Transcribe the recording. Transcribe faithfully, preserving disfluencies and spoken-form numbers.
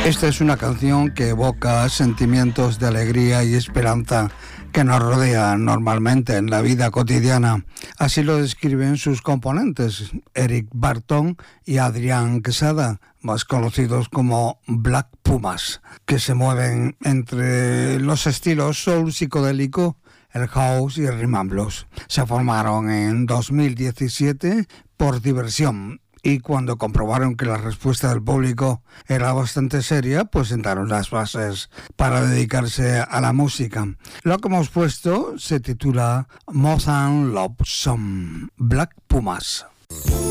Esta es una canción que evoca sentimientos de alegría y esperanza que nos rodean normalmente en la vida cotidiana. Así lo describen sus componentes, Eric Barton y Adrián Quesada, más conocidos como Black Pumas, que se mueven entre los estilos soul psicodélico, el house y el rhythm and blues. Se formaron en dos mil diecisiete por diversión, y cuando comprobaron que la respuesta del público era bastante seria, pues sentaron las bases para dedicarse a la música. Lo que hemos puesto se titula More Than Love Song, Black Pumas.